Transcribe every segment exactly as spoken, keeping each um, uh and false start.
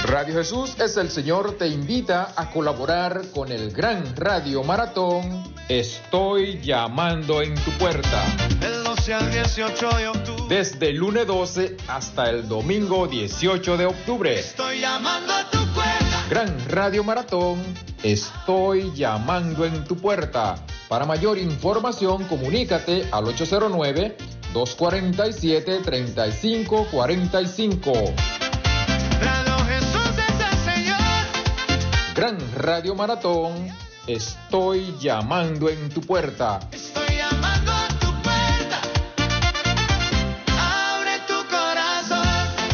Radio Jesús es el Señor te invita a colaborar con el gran Radio Maratón Estoy llamando en tu puerta. Del doce al dieciocho de octubre. Desde el lunes doce hasta el domingo dieciocho de octubre. Estoy llamando a tu puerta. Gran Radio Maratón Estoy llamando en tu puerta. Para mayor información comunícate al ocho cero nueve, dos cuatro siete, tres cinco cuatro cinco. Radio Jesús es el Señor. Gran Radio Maratón, estoy llamando en tu puerta. Estoy llamando a tu puerta. Abre tu corazón.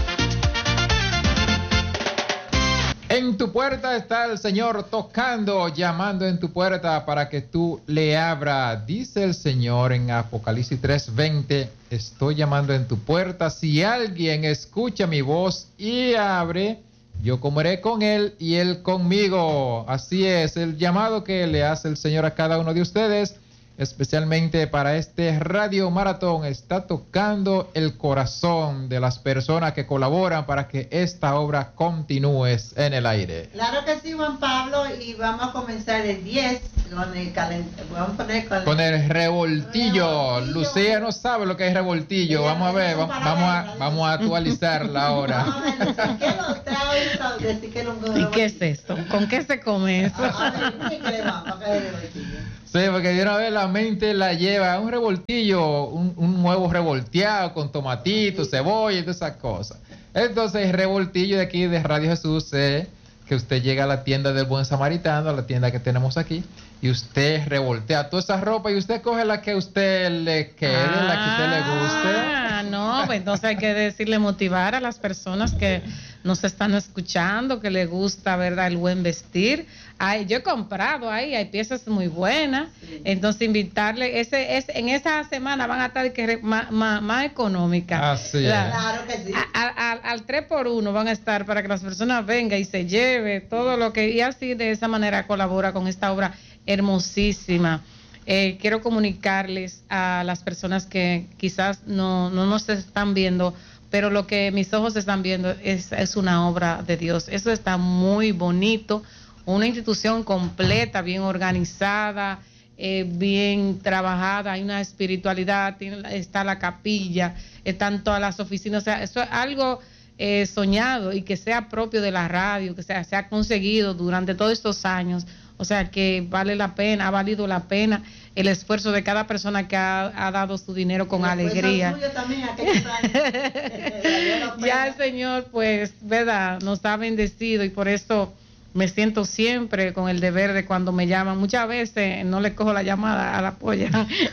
En tu puerta está el Señor tocando, llamando en tu puerta para que tú le abras. Dice el Señor en Apocalipsis tres veinte, estoy llamando en tu puerta. Si alguien escucha mi voz y abre, yo comeré con él y él conmigo. Así es, el llamado que le hace el Señor a cada uno de ustedes, especialmente para este Radio Maratón, está tocando el corazón de las personas que colaboran para que esta obra continúe en el aire. Claro que sí, Juan Pablo, y vamos a comenzar el diez con el calentamiento. Vamos a poner con, con el revoltillo. revoltillo. Lucía no sabe lo que es revoltillo. Ella vamos a ver, no vamos, vamos a vamos a actualizarla ahora. Vamos a ver, Lucía, ¿qué lo trae eso? Decir que lo- ¿Y qué es esto? ¿Con qué se come eso? A ver, ¿qué le va? ¿Para qué le revoltillo? Sí, porque de una vez la mente la lleva a un revoltillo, un, un huevo revolteado con tomatitos, cebolla y todas esas cosas. Entonces, el revoltillo de aquí de Radio Jesús es que usted llega a la tienda del Buen Samaritano, a la tienda que tenemos aquí, y usted revoltea toda esa ropa y usted coge la que a usted le quede, ah, la que a usted le guste. Ah, no, pues entonces hay que decirle, motivar a las personas que nos están escuchando, que les gusta, ¿verdad?, el buen vestir. Ay, yo he comprado ahí, hay piezas muy buenas, sí. Entonces invitarle, ese, ese, en esa semana van a estar que re, más, más, más económicas. Así la, es. Claro que sí. A, a, a, al tres por uno van a estar para que las personas vengan y se lleve todo lo que, y así de esa manera colabora con esta obra hermosísima. Eh, quiero comunicarles a las personas que quizás no, no nos están viendo, pero lo que mis ojos están viendo es, es una obra de Dios. Eso está muy bonito, una institución completa, bien organizada, eh, bien trabajada, hay una espiritualidad, tiene, está la capilla, están todas las oficinas, o sea, eso es algo eh, soñado y que sea propio de la radio, que sea, sea conseguido durante todos estos años. O sea, que vale la pena, ha valido la pena el esfuerzo de cada persona que ha, ha dado su dinero con alegría. También, ya el Señor, pues, verdad, nos ha bendecido y por eso me siento siempre con el deber de cuando me llaman. Muchas veces no le cojo la llamada a la polla,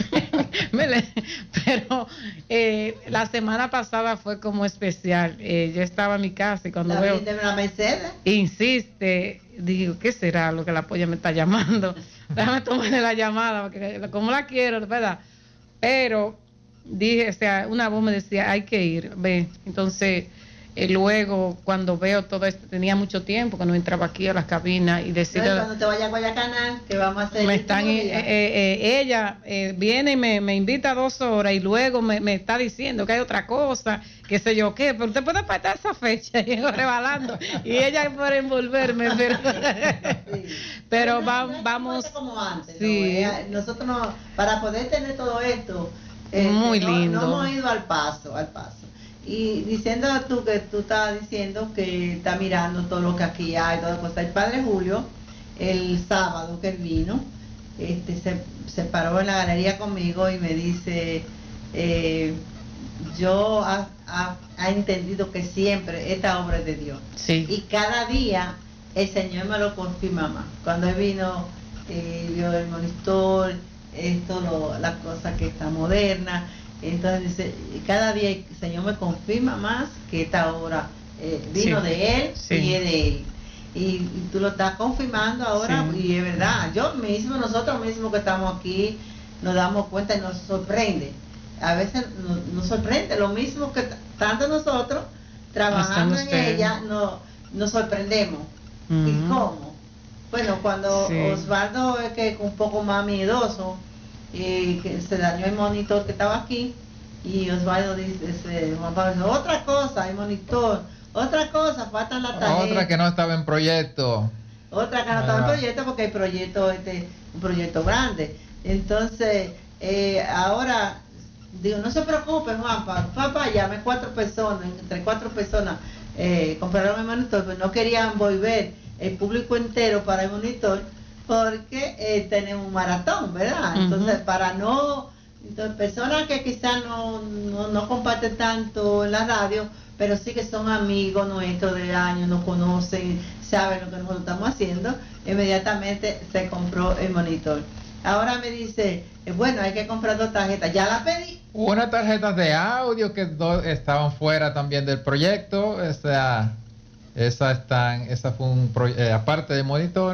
pero eh, la semana pasada fue como especial. Eh, yo estaba en mi casa y cuando la veo... la Mercedes. Insiste, digo, ¿qué será lo que la polla me está llamando? Déjame tomarle la llamada, porque como la quiero, ¿verdad? Pero dije, o sea, una voz me decía, hay que ir, ve. Entonces... Y luego, cuando veo todo esto, tenía mucho tiempo que no entraba aquí a las cabinas y decía... Cuando te vayas a Guayacanal, que vamos a hacer... Me están, eh, eh, eh, ella eh, viene y me, me invita dos horas y luego me, me está diciendo que hay otra cosa, qué sé yo qué, pero usted puede apartar esa fecha y yo rebalando. Y ella por envolverme, pero... sí. pero no, va, no vamos... Como antes, sí. ¿no? Nosotros no, para poder tener todo esto... Eh, Muy no, lindo. No hemos ido al paso, al paso. Y diciendo tú que tú estabas diciendo que está mirando todo lo que aquí hay, toda cosa. El padre Julio, el sábado que él vino, este, se, se paró en la galería conmigo y me dice, eh, yo ha, ha, ha entendido que siempre esta obra es de Dios. Sí. Y cada día el Señor me lo confirma más. Cuando él vino, eh, vio el monitor, esto, lo, la cosa que está moderna. Entonces dice, cada día el Señor me confirma más que esta obra eh, vino sí, de Él sí. y es de Él. Y, y tú lo estás confirmando ahora sí. Y es verdad. Yo mismo, nosotros mismos que estamos aquí, nos damos cuenta y nos sorprende. A veces nos, nos sorprende lo mismo que tanto nosotros trabajando en ella, nos, nos sorprendemos. Uh-huh. ¿Y cómo? Bueno, cuando sí. Osvaldo es que un poco más miedoso, y que se dañó el monitor que estaba aquí y Osvaldo dice, Juan Pablo dice, otra cosa, el monitor, Otra cosa, faltan las tarjetas. Otra que no estaba en proyecto. Otra que no estaba en proyecto porque el proyecto este un proyecto grande. Entonces, eh, ahora, digo, no se preocupe, Juanpa, papá, llame cuatro personas, entre cuatro personas eh, compraron el monitor, pero no querían volver el público entero para el monitor porque eh, tenemos un maratón, ¿verdad? Uh-huh. Entonces, para no, entonces, personas que quizás no, no, no comparten tanto en la radio, pero sí que son amigos nuestros de años, nos conocen, saben lo que nosotros estamos haciendo, inmediatamente se compró el monitor. Ahora me dice, eh, bueno, hay que comprar dos tarjetas, ya la pedí. Unas tarjetas de audio que do, estaban fuera también del proyecto, o sea, esas están, esa fue un proyecto, eh, aparte del monitor,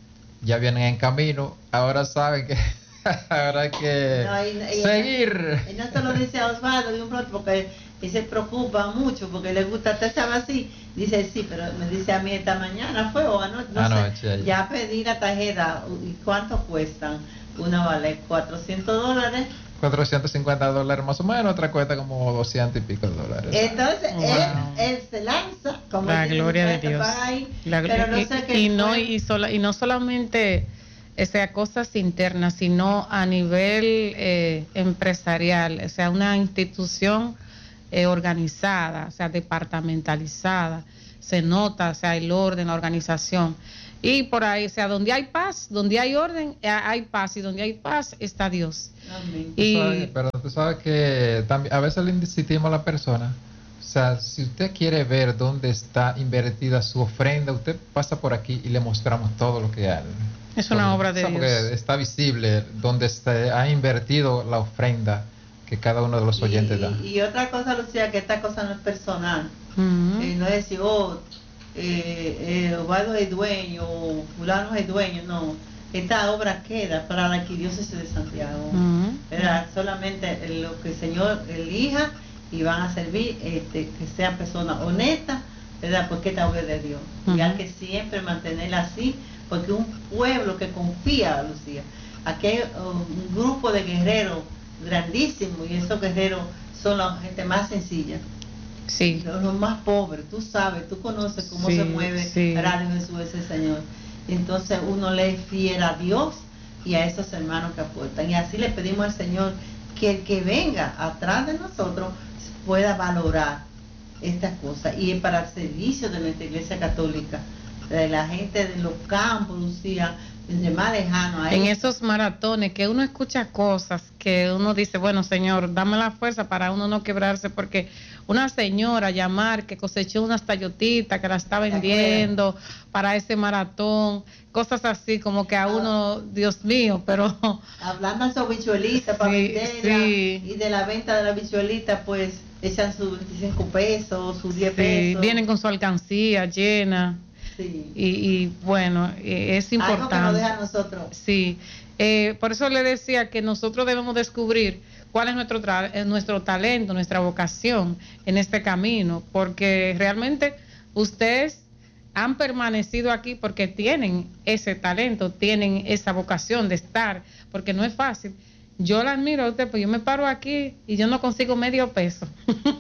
ya vienen en camino, ahora saben que ahora hay que no, y, y, seguir. Y no se lo dice a Osvaldo de un pronto porque él se preocupa mucho porque le gusta, ¿te sabe así? Dice, sí, pero me dice a mí esta mañana fue o anoche, no Anoche, sé, ya pedí la tarjeta. ¿Y cuánto cuestan? Una vale cuatrocientos dólares. cuatrocientos cincuenta dólares más o menos, otra cuesta como doscientos y pico de dólares. Entonces, Wow. él, él se lanza, como La dice, gloria de este Dios. país, La gl- pero no y, sé qué y no fue. y, sola, y no solamente o sea, cosas internas, sino a nivel eh, empresarial, o sea, una institución eh, organizada, o sea, departamentalizada, se nota, o sea, el orden, la organización. Y por ahí, o sea, donde hay paz, donde hay orden, hay paz, y donde hay paz está Dios. Amén. Tú Y sabes, pero tú sabes que también, a veces le insistimos a la persona, o sea, si usted quiere ver dónde está invertida su ofrenda, usted pasa por aquí y le mostramos todo lo que hay. es una Todo, obra de o sea, Dios. porque está visible donde se ha invertido la ofrenda que cada uno de los oyentes y, da. y otra cosa, Lucía, que esta cosa no es personal. Ujú. Eh, no es decir, oh, eh, eh, Osvaldo es dueño, o fulano es dueño, no. Esta obra queda para la arquidiócesis de Santiago, Ujú. ¿verdad? Solamente lo que el Señor elija y van a servir, este, que sean personas honestas, ¿verdad? Porque esta obra es de Dios. Y Ujú. hay que siempre mantenerla así, porque un pueblo que confía, Lucía, aquí hay uh, un grupo de guerreros grandísimo y esos guerreros son la gente más sencilla. Sí. Los, los más pobres, tú sabes, tú conoces cómo Sí, se mueve sí. Radio Jesús ese Señor. Entonces uno le es fiel a Dios y a esos hermanos que aportan. Y así le pedimos al Señor que el que venga atrás de nosotros pueda valorar estas cosas. Y es para el servicio de nuestra Iglesia Católica, de la gente de los campos, Lucía, desde más lejano a En ellos. esos maratones que uno escucha cosas que uno dice, bueno, Señor, dame la fuerza para uno no quebrarse, porque una señora llamar que cosechó unas tayotitas que la está vendiendo para ese maratón, cosas así como que a uno, Dios mío, pero Hablando sobre bichuelitas para Sí, venderla sí. y de la venta de la bichuelita, pues echan sus veinticinco pesos, sus diez sí, pesos. vienen con su alcancía llena Sí. y, y bueno, eh, es Algo que nos importante. deja a nosotros. Sí, eh, por eso le decía que nosotros debemos descubrir cuál es nuestro, tra- eh, nuestro talento, nuestra vocación en este camino, porque realmente ustedes han permanecido aquí porque tienen ese talento, tienen esa vocación de estar, porque no es fácil. Yo la admiro a usted, pues yo me paro aquí y yo no consigo medio peso.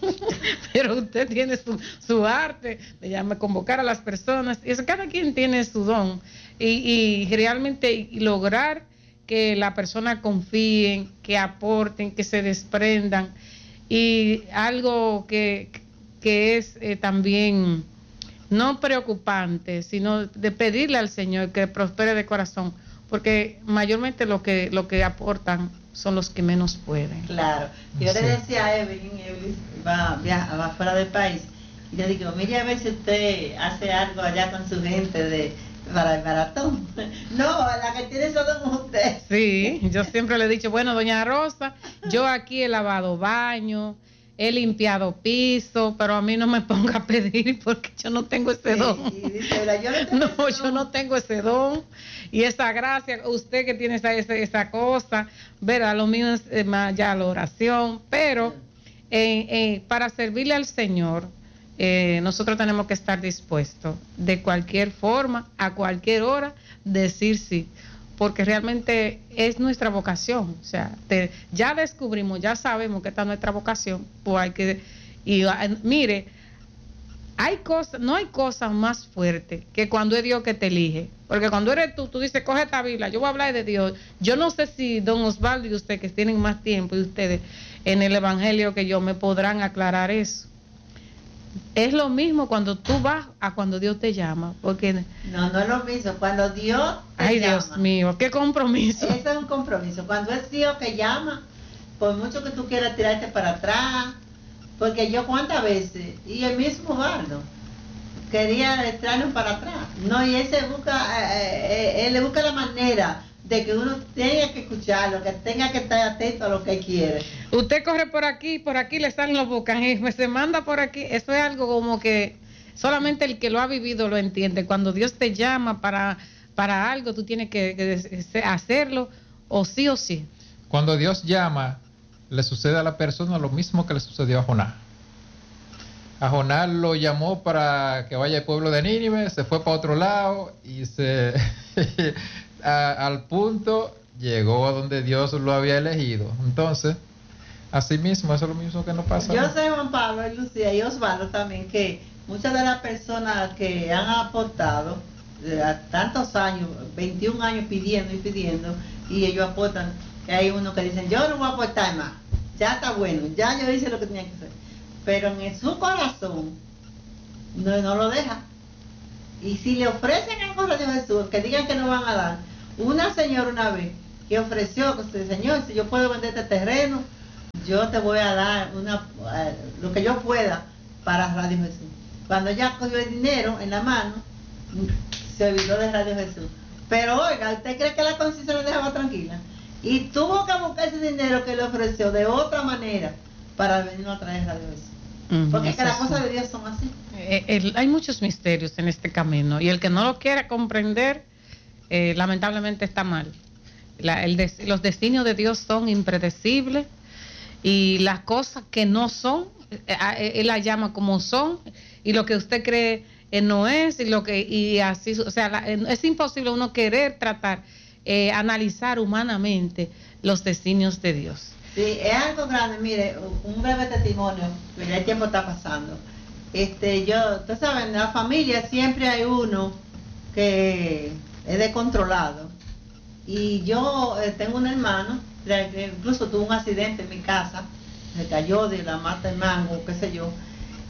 Pero usted tiene su, su arte de llama, convocar a las personas. Y eso, cada quien tiene su don. Y, y realmente y lograr que la persona confíen, que aporten, que se desprendan. Y algo que, que es eh, también no preocupante, sino de pedirle al Señor que prospere de corazón, porque mayormente lo que lo que aportan son los que menos pueden. Claro. Yo Sí. le decía a Evelyn, Evelyn va, viaja, va fuera del país, y le digo, mire a ver si usted hace algo allá con su gente de para el maratón. No, la que tiene eso es usted. Sí, yo siempre le he dicho, bueno, doña Rosa, yo aquí he lavado baño, he limpiado piso, pero a mí no me ponga a pedir porque yo no tengo ese Sí, don. y dice, "Mira, yo no tengo No, ese yo don". no tengo ese don y esa gracia, usted que tiene esa, esa, esa cosa, verá, lo mío es eh, más ya la oración, pero eh, eh, para servirle al Señor, eh, nosotros tenemos que estar dispuestos de cualquier forma, a cualquier hora, decir sí, porque realmente es nuestra vocación, o sea, te, ya descubrimos, ya sabemos que esta es nuestra vocación, pues hay que, y ah, mire, hay cosas, no hay cosas más fuertes que cuando es Dios que te elige. Porque cuando eres tú, tú dices, coge esta Biblia, yo voy a hablar de Dios. Yo no sé si don Osvaldo y usted, que tienen más tiempo, y ustedes en el Evangelio que yo, me podrán aclarar eso. Es lo mismo cuando tú vas a cuando Dios te llama. Porque No, no es lo mismo. Cuando Dios te ay, llama. Dios mío, qué compromiso. Ese es un compromiso. Cuando es Dios que llama, por mucho que tú quieras tirarte para atrás, porque yo cuántas veces, y el mismo Bardo, quería traernos para atrás. No, y él se busca, eh, eh, él le busca la manera de que uno tenga que escucharlo, que tenga que estar atento a lo que quiere. Usted corre por aquí, por aquí le salen los bucanismos, se manda por aquí. Eso es algo como que solamente el que lo ha vivido lo entiende. Cuando Dios te llama para, para algo, tú tienes que, que hacerlo, o sí o sí. Cuando Dios llama, le sucede a la persona lo mismo que le sucedió a Jonás. A Jonás lo llamó para que vaya al pueblo de Nínive, se fue para otro lado y se a, al punto llegó a donde Dios lo había elegido. Entonces, así mismo, eso es lo mismo que nos pasa. Yo sé, Juan Pablo y Lucía y Osvaldo también, que muchas de las personas que han aportado eh, a tantos años, veintiún años pidiendo y pidiendo, y ellos aportan, que hay unos que dicen, yo no voy a aportar más, ya está bueno, ya yo hice lo que tenía que hacer. Pero en su corazón no, no lo deja. Y si le ofrecen algo a Dios Jesús, que digan que no van a dar. Una señora una vez que ofreció, que dice, Señor, si yo puedo vender este terreno, yo te voy a dar una uh, lo que yo pueda para Radio Jesús. Cuando ella cogió el dinero en la mano, se olvidó de Radio Jesús. Pero oiga, ¿usted cree que la conciencia lo dejaba tranquila? Y tuvo que buscar ese dinero que le ofreció de otra manera para venir a traer Radio Jesús. Uh-huh. Porque es que las cosas de Dios son así. Eh, el, hay muchos misterios en este camino y el que no lo quiera comprender, eh, lamentablemente está mal. La, el des, los destinos de Dios son impredecibles y las cosas que no son, eh, Él las llama como son, y lo que usted cree eh, no es, y lo que y así, o sea, la, es imposible uno querer tratar, eh, analizar humanamente los designios de Dios. Sí, es algo grande. Mire, un breve testimonio, porque el tiempo está pasando. Este, yo, ustedes saben, en la familia siempre hay uno que es descontrolado. Y yo eh, tengo un hermano que incluso tuvo un accidente en mi casa, se cayó de la mata de mango, qué sé yo.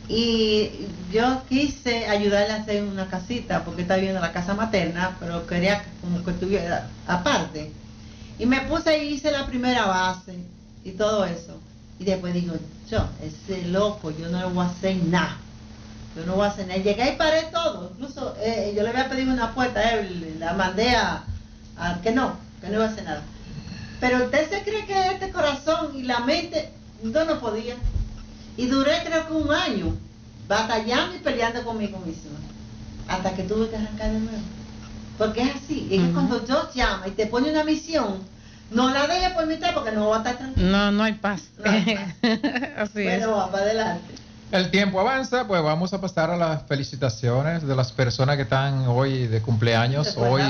Y yo quise ayudarle a hacer una casita, porque está viviendo en la casa materna, pero quería como que estuviera aparte. Y me puse y hice la primera base y todo eso. Y después digo, yo, ese loco, yo no le voy a hacer nada. Yo no voy a hacer nada. Llegué y paré todo. Incluso eh, yo le había pedido una puerta, eh, la mandé a, a que no, que no iba a hacer nada. Pero usted se cree que este corazón y la mente, yo no podía. Y duré creo que un año batallando y peleando conmigo misma. Hasta que tuve que arrancar de nuevo. Porque es así. Es que uh-huh. cuando Dios llama y te pone una misión, no la dejes por mitad porque no va a estar tranquilo. No, no hay paz. No hay paz. Así bueno, es. va para adelante. El tiempo avanza, pues vamos a pasar a las felicitaciones de las personas que están hoy de cumpleaños. Hoy,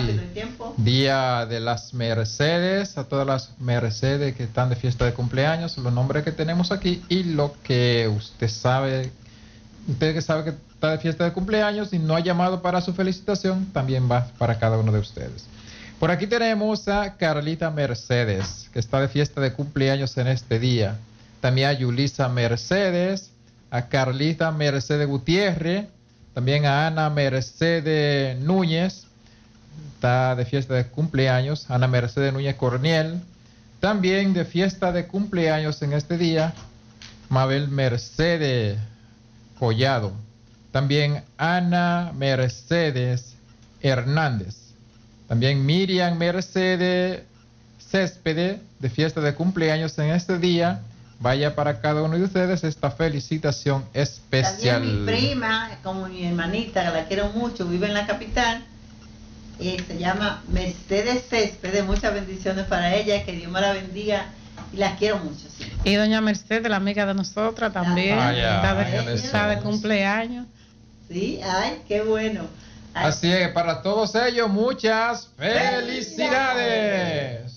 día de las Mercedes, a todas las Mercedes que están de fiesta de cumpleaños, los nombres que tenemos aquí y lo que usted sabe, usted que sabe que está de fiesta de cumpleaños y no ha llamado para su felicitación, también va para cada uno de ustedes. Por aquí tenemos a Carlita Mercedes, que está de fiesta de cumpleaños en este día. También a Yulisa Mercedes, a Carlita Mercedes Gutiérrez, también a Ana Mercedes Núñez, está de fiesta de cumpleaños, Ana Mercedes Núñez Corniel, también de fiesta de cumpleaños en este día, Mabel Mercedes Collado, también Ana Mercedes Hernández, también Miriam Mercedes Céspedes, de fiesta de cumpleaños en este día. Vaya para cada uno de ustedes esta felicitación especial. También mi prima, como mi hermanita, que la quiero mucho, vive en la capital, y se llama Mercedes Céspedes. Muchas bendiciones para ella, que Dios me la bendiga, y la quiero mucho. Sí. Y doña Mercedes, la amiga de nosotras también, ah, ya, está, de, está de cumpleaños. Sí, ay, qué bueno. Ay. Así es, para todos ellos, muchas felicidades. felicidades.